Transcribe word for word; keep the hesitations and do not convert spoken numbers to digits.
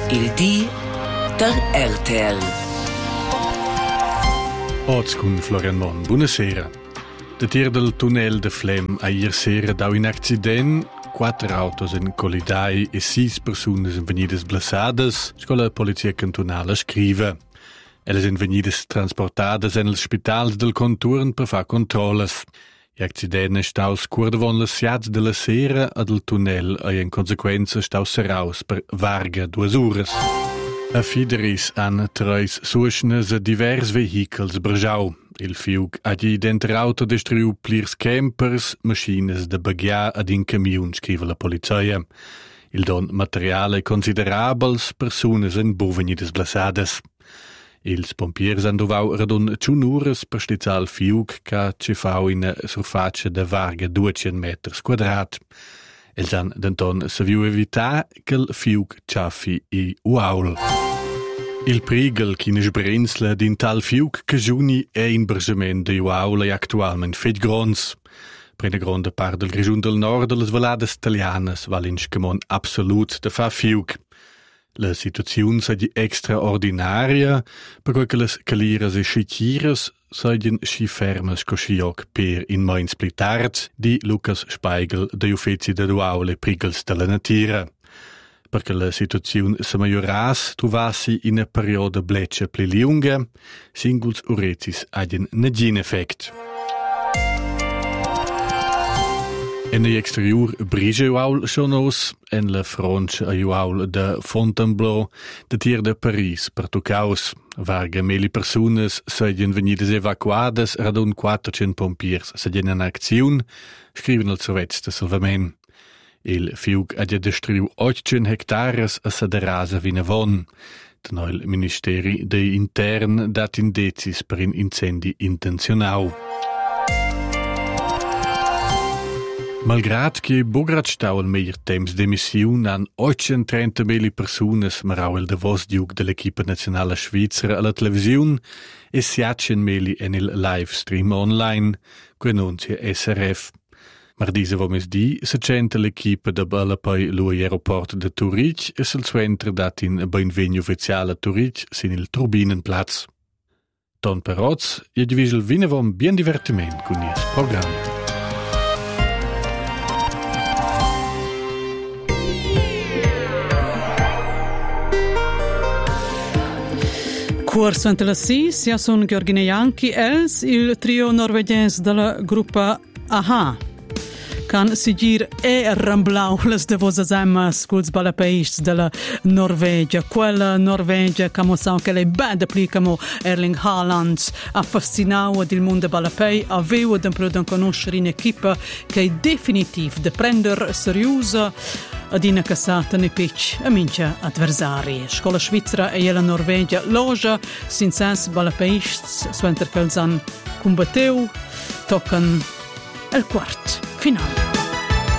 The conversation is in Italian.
Il di der R T L. Oz con Florian Mon, buonasera. De tir del tunnel de Flem a ier sera dau in accident, quattro autos in collidai e sis personas in venidas blessades, scola la polizia cantonala scrive. Elles in venidas transportadas en els spitals del contorn per far controlles. I accident è staus curvon las siats de la sera ad il tunnel e in consequenza staus seraus per varga duas uras. A Fideris han treis suoschnes a divers vehicles bergiau. Il fiug ha di denter auto destruiu plirs campers, maschines de baghia ad in camion, scrive la polizia. Il don materiale considerabels, personas en bovenides blessades. Ils pompiers han dovau radun ciunures per stizzar il fiug ca ci fau in surface de varga duecento meters quadrat. Els han denton saviu evitar che il fiug ciaffi i uaul. Il prigel chi ne sbrinsla din tal fiug che giuni è in bergement de uaul e actualment fet grons. Per una grande part del Grigiun del Nord les valades italianas val in scamon absolut de fa fiug. La situazione è extraordinaria, per che le caliras e scicchiras sono sci fermes coscioc per in main splitart di Lucas Speigel de Uffizi de Duaule Prigels della Natura. Perché la situazione se majoras trovassi in una periodo bleccia pli lunga, singuls uretis agien negin effect. En de exterior brige uaul sonos, en la fronce a uaul de Fontainebleau, de tier de Paris, per tocaus. Varga meli personas seien venidas evacuadas, radun quattrocent pompiers seien in acziun, scriven al Sovets de Salvament. Il fiug ha destruiu ottocento hectares a saderasa vinavon. De noil Ministeri de Intern dat indezis per in incendi intenzionau. Malgrad che bograt stau al meir temps d'emissiun han ottocentotrenta mili personas marau el davos diug de l'equipa nazionala svizzera alla televisiun e siatcen mili en il livestream online, que annuncia S R F. Mardisa vomes di, se centa l'equipa da balla poi lui aeroport de Turic e sul suenter dat in benvegno ufficiale a Turic sin il Turbinenplatz. Ton peroz, je divisel vinevom bien divertiment con nies programma. Corso ante la sis, ja son Georgine Janki, els il trio norvegiens della gruppa Aha. Kan sigir e ramblau les de vos azemas culs balapeists della Norvegia. Quella Norvegia camo sa che le bad applicamo Erling Haaland affascinau ad il mondo balapei, aveu ad imprudon conoscere in equipa che è definitiv de prender seriosa ad ina cassata ne pitch a mincia adversari. Scola Svizzera e la Norvegia loja sinsens balapeists suenter calzan combatteu tocan el quart final.